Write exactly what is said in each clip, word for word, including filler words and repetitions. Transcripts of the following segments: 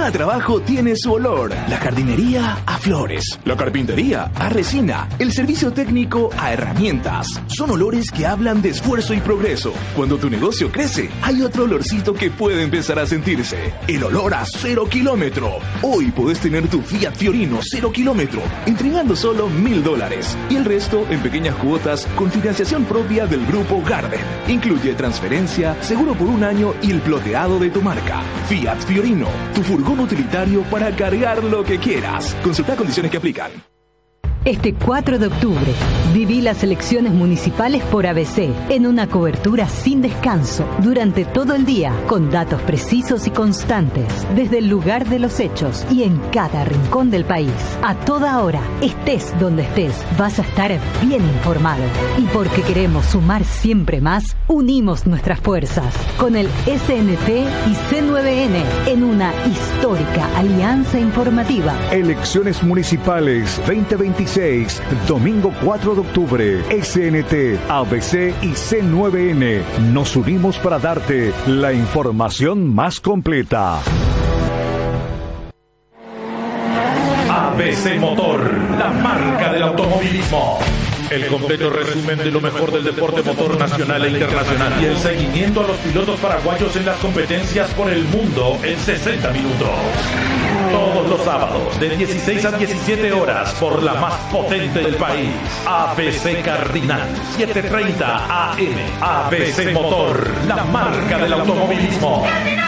Cada trabajo tiene su olor. La jardinería a flores, la carpintería a resina, el servicio técnico a herramientas. Son olores que hablan de esfuerzo y progreso. Cuando tu negocio crece, hay otro olorcito que puede empezar a sentirse. El olor a cero kilómetro. Hoy podés tener tu Fiat Fiorino cero kilómetro, entregando solo mil dólares. Y el resto en pequeñas cuotas con financiación propia del grupo Garden. Incluye transferencia, seguro por un año y el ploteado de tu marca. Fiat Fiorino, tu furgón utilitario para cargar lo que quieras. Consulta condiciones que aplican. Este cuatro de octubre, viví las elecciones municipales por A B C, en una cobertura sin descanso, durante todo el día, con datos precisos y constantes, desde el lugar de los hechos y en cada rincón del país. A toda hora, estés donde estés, vas a estar bien informado. Y porque queremos sumar siempre más, unimos nuestras fuerzas, con el S N T y C nueve N, en una histórica alianza informativa. Elecciones municipales veinte veintiséis. Domingo cuatro de octubre, S N T, A B C y C nueve N. Nos unimos para darte la información más completa. A B C Motor, la marca del automovilismo. El completo resumen de lo mejor del deporte motor nacional e internacional y el seguimiento a los pilotos paraguayos en las competencias por el mundo en sesenta minutos. Todos los sábados de dieciséis a diecisiete horas por la más potente del país. A B C Cardinal, siete treinta A M. A B C Motor, la marca del automovilismo.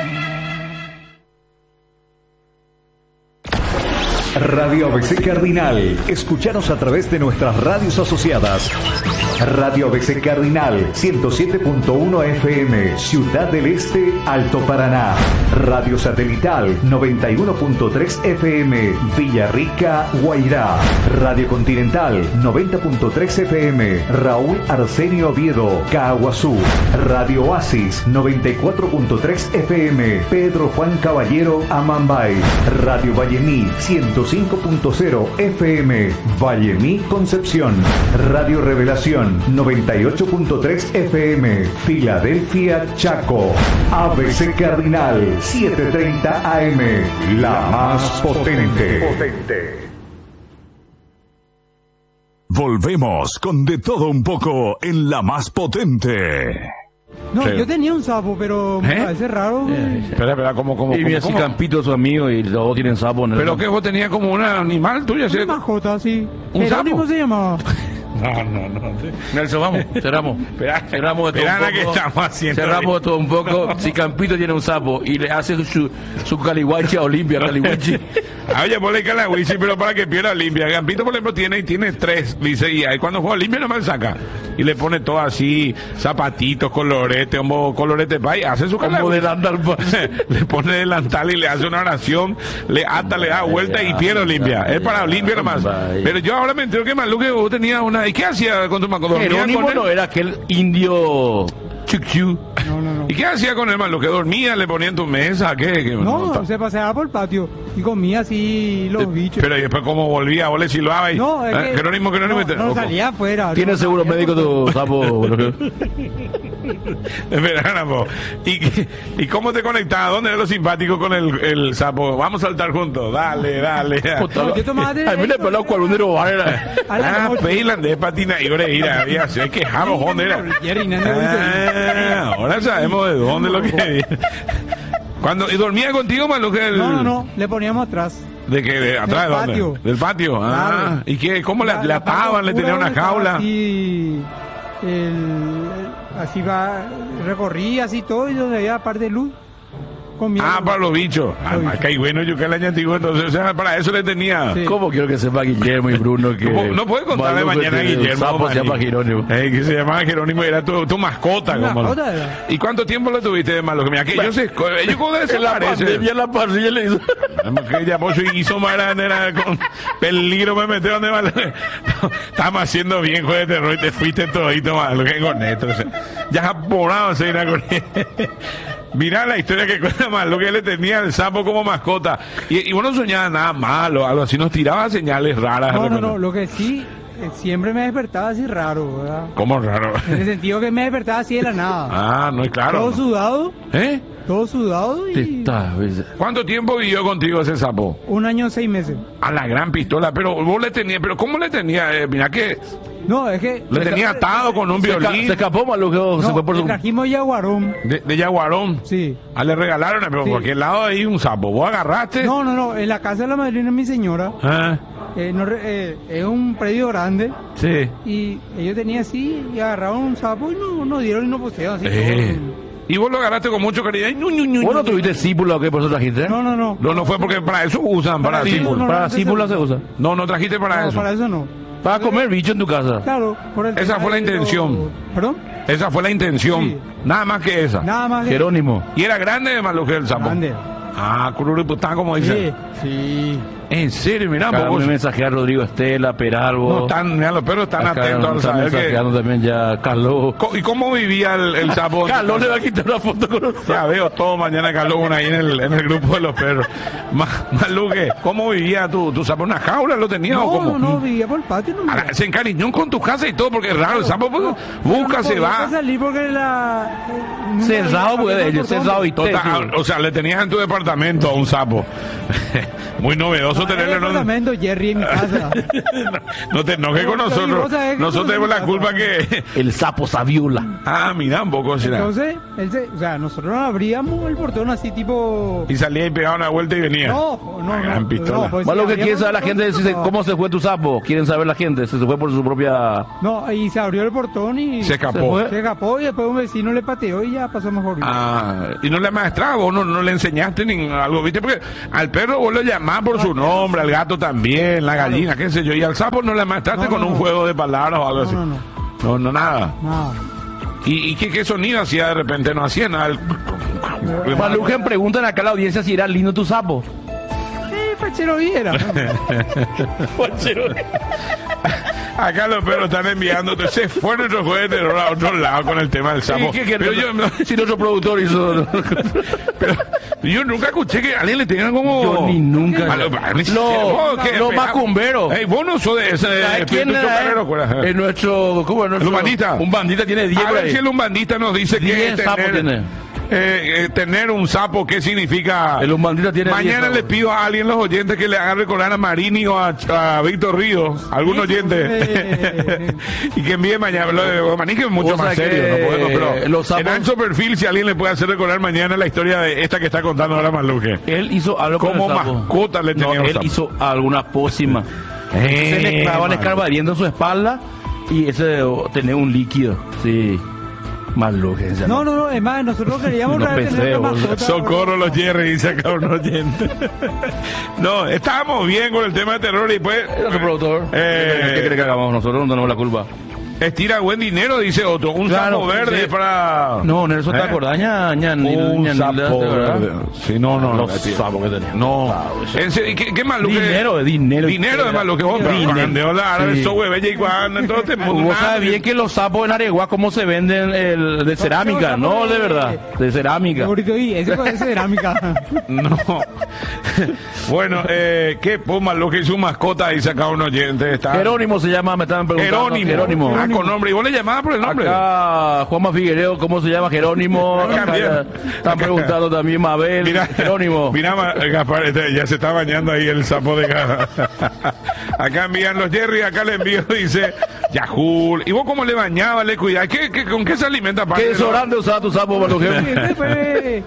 Radio A B C Cardinal. Escuchanos a través de nuestras radios asociadas. Radio A B C Cardinal, ciento siete punto uno F M, Ciudad del Este, Alto Paraná. Radio Satelital, noventa y uno punto tres F M, Villarrica, Guairá. Radio Continental, noventa punto tres F M, Raúl Arsenio Oviedo, Caaguazú. Radio Oasis, noventa y cuatro punto tres F M, Pedro Juan Caballero, Amambay. Radio Vallemí, ciento cinco punto cero F M, Vallemí, Concepción. Radio Revelación, noventa y ocho punto tres F M, Filadelfia, Chaco. A B C Cardinal, setecientos treinta A M, la más potente. Volvemos con de todo un poco en la más potente. No, Sí. yo tenía un sapo, pero me ¿Eh? parece raro. Eh, espera, espera, ¿cómo, cómo, Y cómo, mira si cómo? Campito su amigo y los dos tienen sapo en el ¿Pero qué vos tenías como un animal tuyo? Una mascota, sí. ¿Un Jerónimo sapo? se llamaba. No, no, no. Nelson, vamos, cerramos. cerramos de todo Esperá un la que poco. estamos haciendo. Cerramos de todo un poco. Si Campito tiene un sapo y le hace su, su calihuachi a Olimpia, calihuachi. Ah, oye, ponle calahuichi, pero para que pierda Olimpia. Campito, por ejemplo, tiene, tiene tres, dice, y ahí cuando juega Olimpia nomás saca. Y le pone todo así, zapatitos, colorete, como colorete pay, hace su calahuichi. Le pone delantal y le hace una oración, le ata, le da vuelta y pierde Olimpia. Es para Olimpia nomás. Pero yo ahora me entero que Maluque vos tenías una... ¿Y qué hacía con tu Maluque? Jerónimo no era aquel indio chuchu. No, no, no. ¿Y qué hacía con el Maluque? ¿Dormía? ¿Le ponía en tu mesa? ¿Qué? ¿Qué? No, No, se paseaba por el patio y comía así los bichos. pero y después cómo volvía, vos le silbaba y... No, es ¿Eh? que Jerónimo, Jerónimo... no, te- no ojo. salía afuera. ¿Tiene no seguro salía médico por- tu sapo? Espera, Rambo. ¿Y, ¿Y cómo te conectabas? ¿Dónde era lo simpático con el, el sapo? Vamos a saltar juntos. Dale, dale. No, yo tomaba de- A mí le peló cualundero barera. Ah, Peilan de patina y ahora ir a había, se quejamos, ¿dónde era? Jerry, no, no, no, Ah, ahora sabemos de dónde lo que... Cuando, ¿y dormía contigo, Maluque? El... No, no, no, le poníamos atrás. ¿De qué? ¿De atrás? Del ¿De dónde? patio. Del patio. Ah, Claro. ¿y qué? ¿Cómo le, La- le la ataban? parte ¿Le tenían una oscura jaula? Así, el, así va, recorría así todo y donde había parte de luz. Comía. Ah, para los bichos. Ah, Los más que bueno, yo que el año antiguo, entonces, o sea, para eso le tenía. Sí. ¿Cómo quiero que sepa Guillermo y Bruno que... ¿Cómo? No puede contarle Maluco mañana a tiene un Guillermo. sapo se llama Mani. Jerónimo. Eh, que se llamaba Jerónimo y era tu, tu mascota. Mi como- mascota era. ¿Y cuánto tiempo lo tuviste de malo? Mira, que ellos se, ellos cuando En la desaparecen. pandemia la parrilla le hizo... Que ya vos hizo más grande, era con peligro me metieron de malo. No, estamos haciendo bien, juego de terror y te fuiste todito malo que con esto. O sea, ya japonado se irá con él. Mirá la historia que cuenta Malo, que le tenía el sapo como mascota. Y, y vos no soñabas nada malo, algo así, nos tiraba señales raras. No, no, recuerdo. no, lo que sí, eh, siempre me despertaba así raro, ¿verdad? ¿Cómo raro? En el sentido que me despertaba así de la nada. Ah, no es claro. Todo sudado, ¿Eh? todo sudado y... Está, ¿ves? ¿Cuánto tiempo vivió contigo ese sapo? Un año, seis meses. A la gran pistola, pero vos le tenías, pero ¿cómo le tenía? Eh, mira que No, es que... le tenía atado con un Se, esca- violín se escapó Maluque, o se No, fue por le su... trajimos yaguarón. de, de yaguarón. Sí. Ah, le regalaron, pero Sí. por aquel lado hay un sapo. ¿Vos agarraste? No, no, no, en la casa de la madrina de mi señora, Ah, eh, no re- eh, es un predio grande, sí. y ellos tenían así, y agarraron un sapo y no, no dieron y no posearon así. Eh. todo. Y vos lo agarraste con mucho cariño. Ay, ñu, ñu, ñu, ¿Vos no ñu. tuviste sípula o qué? ¿Por eso trajiste? No, no, no. No, no fue porque para eso usan, para, Para símbolo. no, no, Para no, sípula no. se usa. No, no trajiste para No, eso. para eso no. Para comer bicho en tu casa. Claro, por el Esa tema fue la de lo- intención. ¿Perdón? Esa fue la intención. Sí. Nada más que esa. Nada más que... Jerónimo. Y era grande de Maluque el sapo. Grande. Ah, cururipután, como Sí, dicen. sí. En serio, mira, Acá vos. me mensajea a Rodrigo Estela, Peralvo. No están, mira, los perros están Acá atentos al nos están saber que. mensajeando también ya Carlos. Co- ¿Y cómo vivía el, el sapo? Carlos le va a quitar una foto con nosotros. Ya veo todo mañana Carlos bueno, ahí en el, en el grupo de los perros. Ma- Maluque, ¿cómo vivía tu, tu sapo? ¿En una jaula lo tenía o No, cómo? no, no, vivía por el patio. No, Ahora, se encariñó con tu casa y todo, porque es raro, el sapo pues, no, busca, no se podía va. salir porque la... eh, Cerrado, nunca- pues, ellos, cerrado y Total, o sea, le tenías en tu departamento a un sapo. Muy novedoso No, en el tenerlo en un- departamento, Jerry, en mi casa. No te enojes con No, pero nosotros. vos sabés que Nosotros no tenemos la me culpa pasa. que. El sapo Saviola. Ah, mira, un poco será. Entonces, él se- o sea, nosotros abríamos el portón así tipo... Y salía y pegaba una vuelta y venía. No, no, La no. gran pistola. no, pues, Más lo que abríamos quiere saber la el gente es si se- portón, cómo se fue tu sapo. Quieren saber la gente si se fue por su propia... No, y se abrió el portón y... Se escapó. Se escapó y después un vecino le pateó y ya pasó mejor. Ah, y no le maestraba, vos no, no le enseñaste ni algo, ¿viste? Porque al perro vos lo llamás por su nombre, al gato también, la gallina, qué sé yo, y al sapo no le maestraste No, con no, un no. juego de palabras o algo No, así. no, no. No, no, nada. Nada. ¿Y, y qué, qué sonido hacía de repente? No hacía nada. El- Malujen preguntan acá a la audiencia si era lindo tu sapo. Eh, Pachero viera. Acá los perros están enviando, se fue nuestro juego de terror a otro lado con el tema del sapo. ¿Qué, qué, Pero qué, yo, si nuestro productor hizo... pero yo nunca escuché que a alguien le tengan como... Yo ni nunca. A lo- a mí- Lo- vos, ¿qué? lo Espera. macumberos. Ey, vos no sos de ese... de ¿Sabes quién Espíritu era? Carrero, ¿cuál es? Es nuestro... ¿Cómo es nuestro? ¿El umbandista? Un bandita tiene diez A por ver ahí. si el umbandista nos dice que diez es sapos tener, tiene. eh, eh, tener un sapo, ¿qué significa? El umbandita tiene diez Mañana sapos. le pido a alguien, los oyentes, que le hagan recordar a Marini o a, a Víctor Ríos, algún Sí, oyente, eh, y que envíe mañana. Lo de Marini que es mucho O sea más que serio, no podemos, pero los sapos- en ancho perfil, si alguien le puede hacer recordar mañana la historia de esta que está contando ahora Maluque. Él hizo algo con Como el sapo. mascota le tenía No, un él sapo. hizo alguna pócima. Eh, Se le clavaban mano. escarbadiendo en su espalda y ese oh, tenía un líquido. Sí. Malujen. ya No, no, no, es más, nosotros queríamos No traer pensé, tener vos. una mascota. Socorro los Jerry, dice acá un oyente. No, estábamos bien con el tema de terror y después... Nuestro productor. Eh, ¿Qué cree que hagamos? Nosotros no tenemos la culpa. Estira buen dinero, dice otro. Un Claro, sapo verde sí. para... No, Nelson, ¿te ¿Eh? acordás? ña, ña, ni- Un ña, ni- sapo ¿verdad? verde. Sí, no, no. Los no, sapos que tenía. No. En serio, ¿Qué, qué malo que... Dinero, dinero. Dinero de malo que vos, pero Dinero. cuando hablar de Sí. eso, bella y cuando, entonces... Vos sabés bien que los sapos en Areguá, ¿cómo se venden el, de cerámica? los No, sapos de de- verdad, de cerámica. Bonito, y ese fue de cerámica. No. Bueno, eh, qué puma lo que hizo un mascota ahí saca un oyente. Está... Jerónimo se llama, me estaban preguntando. Jerónimo. Jerónimo. Ah, con nombre. ¿Y vos le llamabas por el nombre? Acá Juanma Figueiredo, ¿cómo se llama? Jerónimo. Acá Acá bien. ya están Acá. preguntando también Mabel. Mira, Jerónimo. Mira, Ma- Gaspar, este, ya se está bañando ahí el sapo de acá. Acá envían los Jerry, acá le envío, dice Yahoo. ¿Y vos cómo le bañabas, le cuidabas? ¿Qué, qué, ¿Con qué se alimenta? aparte ¿Qué de lo- desodorante usaba tu sapo, Sí, Balujero? ese fue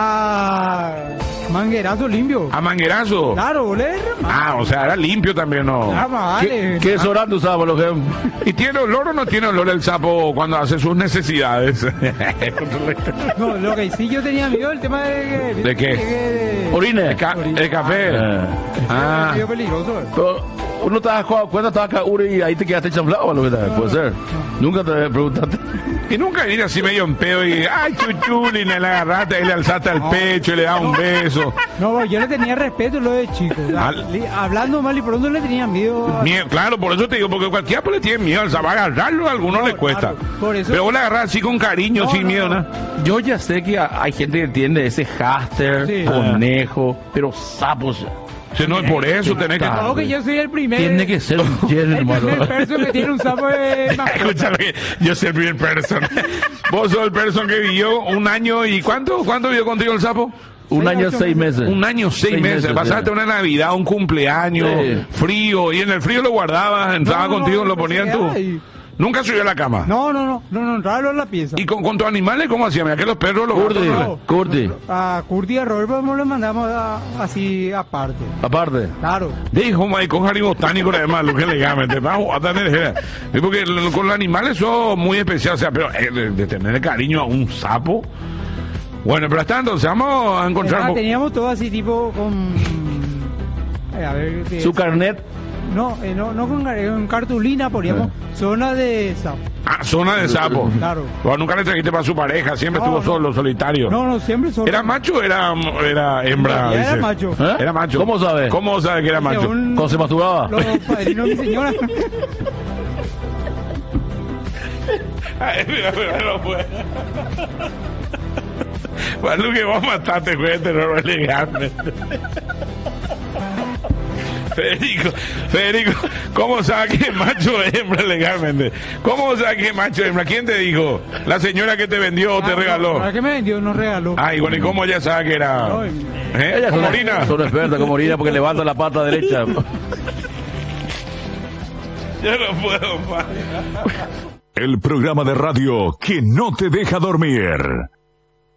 a manguerazo limpio. ¿A manguerazo? Claro, boludo. Ah, o sea, era limpio también, ¿no? Ah, vale. ¿Qué, qué desodorante usaba, Balujero? ¿Y tiene olor o no tiene olor el sapo cuando hace sus necesidades? No, lo que sí yo tenía miedo el tema de... ¿De qué? de- Orine. ¿El, ca- el café? Eh. Ah. medio peligroso. Pero uno te das cu- cuenta, estaba acá Uri y ahí te quedaste chanflado, Balujero. Puede ser. Nunca te preguntaste. Y nunca ir así medio en pedo y, ay, chuchuli, y le agarraste y le alzaste al pecho y le das un beso. No, yo le tenía respeto lo de chico. O sea, Al- li- hablando mal y pronto le tenía miedo. a- Miedo, claro, por eso te digo, porque cualquiera pues, le tiene miedo al sapo. Agarrarlo a algunos No, le cuesta. claro, por eso- Pero vos le agarrás así con cariño, No, sin no, miedo, no. ¿no? Yo ya sé que hay gente que entiende ese háster, Sí. conejo, pero sapos. Si no es por eso, tenés que... No, que yo soy el primer. Tiene que ser un yen, El hermano. primer person que tiene un sapo de mascota. Escúchame, yo soy el primer person. Vos sos el person que vivió un año y ¿cuánto? ¿Cuánto vivió contigo el sapo? Un año, seis meses. Un año, seis, Seis meses. meses, Pasaste sí. una Navidad, un cumpleaños, Sí. frío, y en el frío lo guardabas, entraba No, no, contigo, no, lo no ponías se tú. queda ahí. Nunca subió a la cama. No, no, no, no, no, entrarlo en la pieza. ¿Y con, con tus animales cómo hacían? Mira que los perros los Curti, gatos, no. Curti, A Curti y a Robert pues, lo mandamos a- así aparte. aparte. Claro. dijo, "Mai, con jardín botánico, además, lo que legalmente. Vamos a tener. Porque lo- con los animales son muy especiales, o sea, pero eh, de, de tener cariño a un sapo. Bueno, pero hasta entonces vamos a encontrar. Ah, teníamos todo así tipo con... eh, a ver, ¿qué Su es? carnet. No, eh, no, no con, car- con cartulina, poníamos zona de sapo. Ah, zona de sapo. Claro. Pero nunca le trajiste para su pareja, siempre No, estuvo no. solo, solitario. No, no, siempre solo. ¿Era macho o era, era hembra? Ya era dice? macho. ¿Eh? Era macho. ¿Cómo sabe? ¿Cómo sabe que era macho? Según ¿Cómo se masturbaba? Los padrinos de mi señora. Ay, mira, mira, no puede. Bueno, que vos mataste, juez de terror elegante. Federico, Federico, ¿cómo sabes que es macho o hembra legalmente? ¿Cómo sabes que es macho o hembra? ¿Quién te dijo? ¿La señora que te vendió o te Ah, regaló? ¿Para qué me vendió? Nos regaló. Ay, bueno, ¿y cómo ella sabe que era? No, ¿Eh? Ellas ¿Como son, orina? son expertas como orina porque levanta la pata derecha. Yo no puedo más. El programa de radio que no te deja dormir.